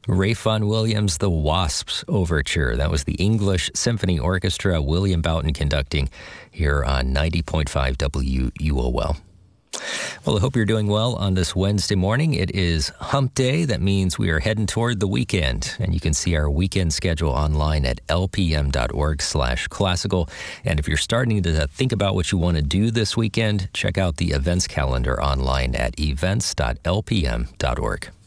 Ray Vaughan Williams, The Wasps Overture. That was the English Symphony Orchestra, William Boughton conducting here on 90.5 WUOL. Well, I hope you're doing well on this Wednesday morning. It is Hump Day. That means we are heading toward the weekend. And you can see our weekend schedule online at lpm.org/classical. And if you're starting to think about what you want to do this weekend, check out the events calendar online at events.lpm.org.